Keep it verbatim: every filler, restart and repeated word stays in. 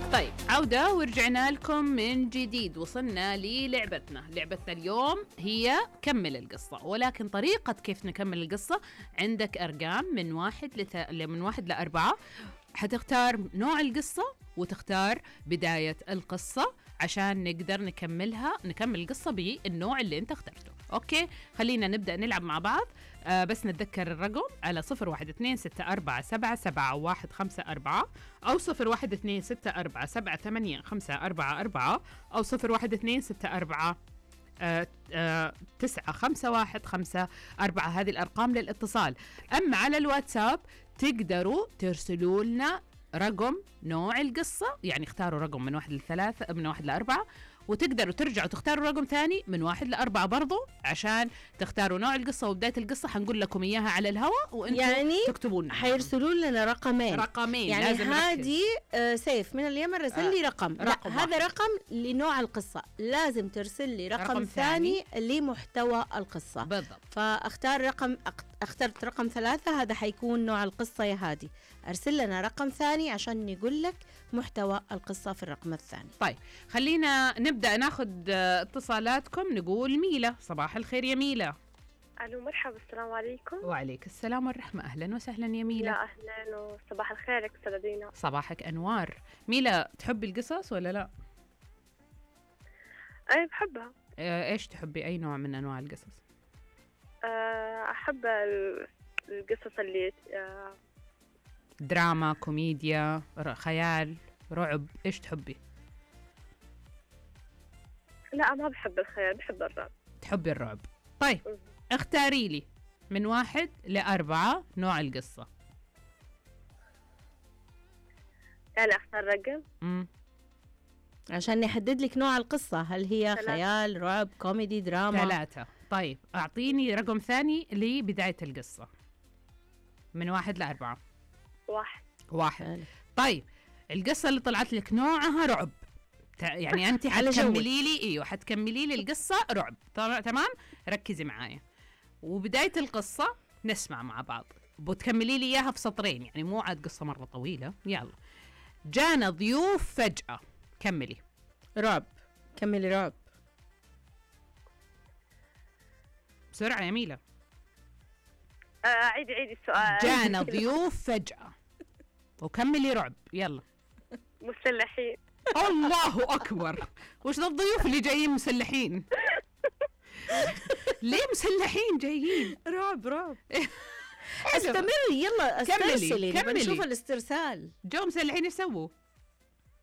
طيب عودة ورجعنا لكم من جديد. وصلنا للعبتنا. لعبتنا اليوم هي كمل القصة، ولكن طريقة كيف نكمل القصة عندك أرقام من واحد لث... من واحد لأربعة. حتختار نوع القصة وتختار بداية القصة عشان نقدر نكملها نكمل القصة بالنوع اللي انت اخترته. اوكي، خلينا نبدأ نلعب مع بعض. آه بس نتذكر الرقم على صفر واحد اثنين ستة أربعة سبعة سبعة واحد خمسة أربعة، أو صفر واحد اثنين ستة أربعة سبعة ثمانية خمسة أربعة أربعة، أو صفر واحد اثنين ستة أربعة آه آه تسعة خمسة واحد خمسة أربعة. هذه الأرقام للاتصال. أما على الواتساب تقدروا ترسلوا لنا رقم نوع القصة، يعني اختاروا رقم من واحد لثلاثة من واحد لأربعة، وتقدروا ترجعوا تختاروا رقم ثاني من واحد لأربعة برضو عشان تختاروا نوع القصة وبداية القصة. حنقول لكم إياها على الهواء وإنتوا يعني تكتبوا لنا. حيرسلوا لنا رقمين رقمين يعني لازم هذه آه سيف من اليمن رسل لي رقم, رقم لا هذا رقم لنوع القصة، لازم ترسل لي رقم, رقم ثاني لمحتوى القصة بالضبط. فاختار رقم اخترت رقم ثلاثة، هذا حيكون نوع القصة يا هادي. ارسل لنا رقم ثاني عشان نقول لك محتوى القصة في الرقم الثاني. طيب خلينا نبدأ ناخذ اتصالاتكم. نقول ميلا. صباح الخير يا ميلا. الو مرحبا، السلام عليكم. وعليك السلام والرحمة. اهلا وسهلا يا ميلا. يا اهلا وصباح الخير استاذة دينا. صباحك انوار. ميلا، تحبي القصص ولا لا؟ اي بحبها. اه ايش تحبي؟ اي نوع من انواع القصص؟ اه احب القصص اللي اه دراما، كوميديا، خيال، رعب، ايش تحبي؟ لا ما بحب الخيال، بحب الرعب. تحبي الرعب. طيب م- اختاري لي من واحد لأربعة نوع القصة. يعني اختار رقم امم عشان نحدد لك نوع القصة، هل هي ثلاثة. خيال، رعب، كوميدي، دراما؟ ثلاثة. طيب أعطيني رقم ثاني لبداية القصة من واحد لأربعة. واحد. واحد. حلو. طيب القصة اللي طلعت لك نوعها رعب، يعني أنت حتكملي لي إيوه حتكملي لي القصة رعب. تمام، ركزي معايا. وبداية القصة نسمع مع بعض، بتكملي لي إياها في سطرين، يعني مو عاد قصة مرة طويلة. يلا. جانا ضيوف فجأة. كملي. رعب. كملي رعب بسرعة يا ميلا. آه عيدي عيدي السؤال. جانا ضيوف فجأة وكملي رعب. يلا. مسلحين. الله أكبر. وش ذا الضيوف اللي جايين مسلحين؟ ليه مسلحين جايين؟ رعب رعب. استمري يلا استرسلي، كملي نشوف الاسترسال. جو مسلحين يسووا